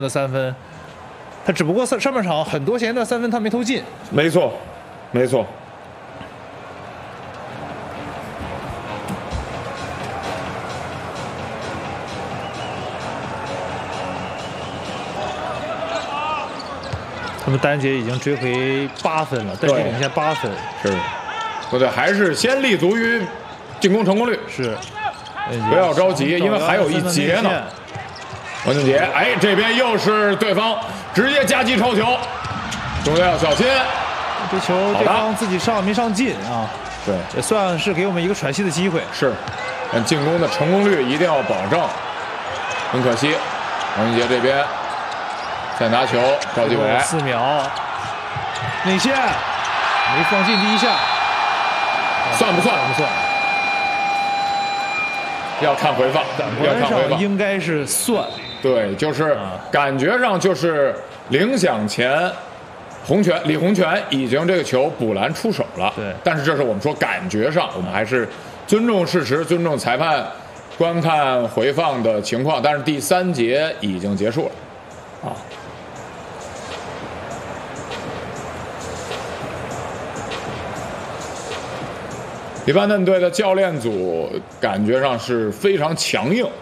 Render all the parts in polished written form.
的3分，他只不过上半场很多前段3分他没投进。 没错，没错。 他们单节已经追回8分了，单节领先8分。 是，不对，还是先立足于进攻成功率。 是， 不要着急，因为还有1节呢。王俊杰，哎，这边又是对方直接夹击抄球，中队要小心。 这球对方自己上没上进啊？ 对， 也算是给我们一个喘息的机会。 是，但进攻的成功率一定要保证。很可惜，王俊杰这边再拿球，赵继伟 4秒，内线没放进第一下， 算不算？ 不算。 要看回放，要看回放， 应该是算。 对，就是感觉上就是铃响前，李洪权已经这个球补篮出手了。 对， 但是这是我们说感觉上，我们还是尊重事实，尊重裁判观看回放的情况。但是第3节已经结束了，啊。黎巴嫩队的教练组感觉上是非常强硬。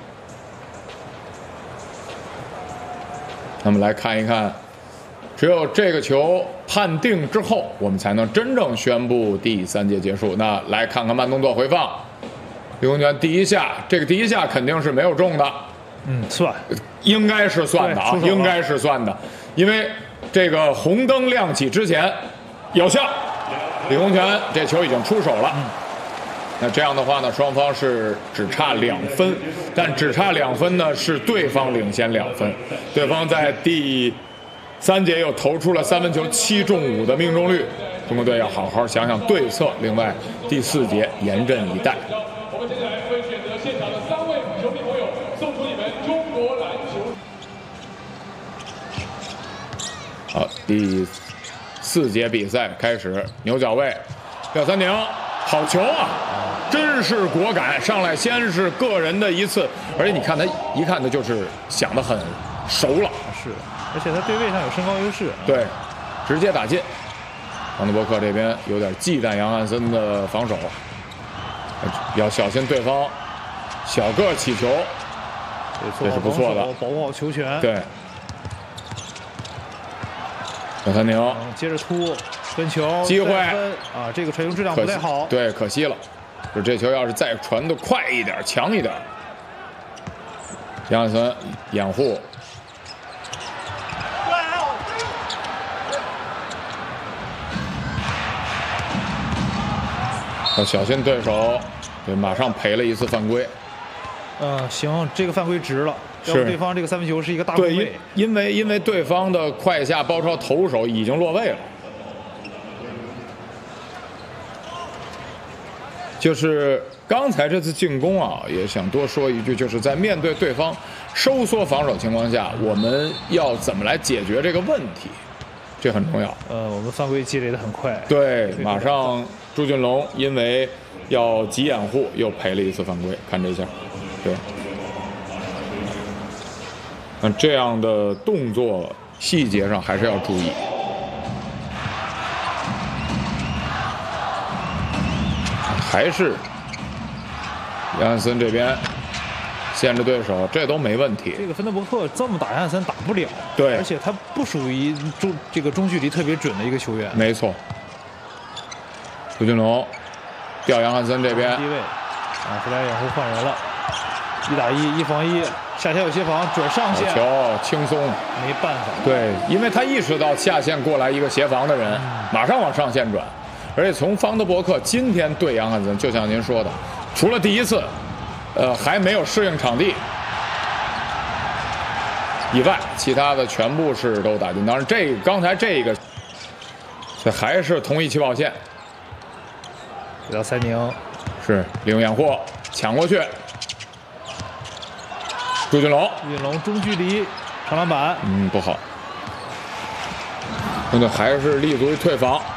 那么来看一看，只有这个球判定之后，我们才能真正宣布第3节结束。那来看看慢动作回放，李洪权第一下，这个第一下肯定是没有中的， 算， 应该是算的啊，应该是算的，因为这个红灯亮起之前有效，李洪权这球已经出手了。那这样的话呢，双方是只差2分，但只差2分呢是对方领先2分，对方在第3节又投出了3分球7中5的命中率，中国队要好好想想对策。另外，第4节严阵以待。 我们接下来会选择现场的3位球迷朋友，送出你们中国篮球。 好，第4节比赛开始，牛角位，廖三宁。好球啊！真是果敢，上来先是个人的一次，而且你看他一看他就是想得很熟了。 是，而且他对位上有身高优势。 对，直接打进。邦德伯克这边有点忌惮杨汉森的防守，要小心对方小个起球，这是不错的， 保护好球权。 对，廖三宁接着突。分球机会啊，这个传球质量不太好， 对，可惜了。就这球要是再传得快一点、强一点，杨汉森掩护，要小心对手，对，马上赔了一次犯规。 行，这个犯规值了。要不对方这个3分球是一个大空位。 对，因为对方的快下包抄投手已经落位了。就是刚才这次进攻啊，也想多说一句，就是在面对对方收缩防守情况下，我们要怎么来解决这个问题，这很重要。 我们犯规积累的很快。 对，马上朱俊龙因为要急掩护，又赔了一次犯规。看这一下，对，那这样的动作细节上还是要注意。还是杨汉森这边限制对手，这都没问题。 这个芬德伯克这么打杨汉森打不了， 对， 而且他不属于中距离特别准的一个球员。 没错。朱俊龙调杨汉森这边， 低位出来掩护换人了，1打1，1防1，下线有协防，准上线， 球轻松， 没办法。 对，因为他意识到下线过来一个协防的人，马上往上线转。而且从方德伯克今天对杨汉森，就像您说的，除了第一次，还没有适应场地以外，其他的全部是都打进。当然，刚才这个，这还是同一起跑线。 廖三宁是利用掩护抢过去，朱俊龙中距离长篮板， 不好。那还是立足于退防。